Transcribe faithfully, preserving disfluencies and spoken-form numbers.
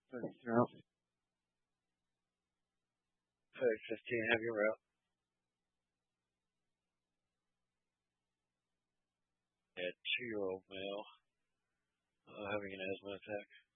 thirty-zero. FedEx fifteen, have your route. A two-year-old male uh, having an asthma attack.